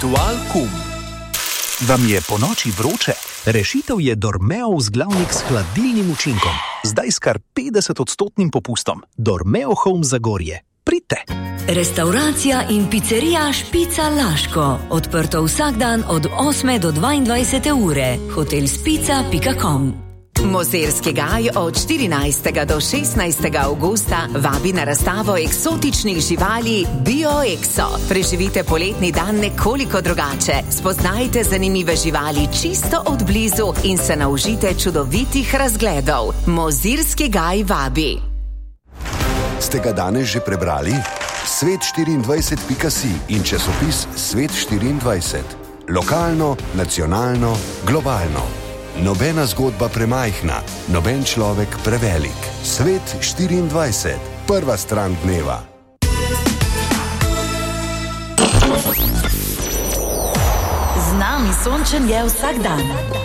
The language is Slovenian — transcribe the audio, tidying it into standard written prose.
Ritual kum. Vam je po noči vroče? Rešitev je Dormeo vzglavnik s hladilnim učinkom. Zdaj s kar 50% popustom. Dormeo Home Zagorje. Pridite! Restauracija in pizzerija Špica Laško. Odprto vsak dan od 8 do 22 ure. hotelspica.com. Mozirski gaj od 14. do 16. avgusta vabi na razstavo eksotičnih živali BioExo. Preživite poletni dan nekoliko drugače. Spoznajte zanimive živali čisto od blizu in se naužite čudovitih razgledov. Mozirski gaj vabi. Ste ga danes že prebrali? Svet24.si in časopis Svet24. Lokalno, nacionalno, globalno. Nobena zgodba premajhna, noben človek prevelik. Svet24. Prva stran dneva. Z nami sončen je vsak dan.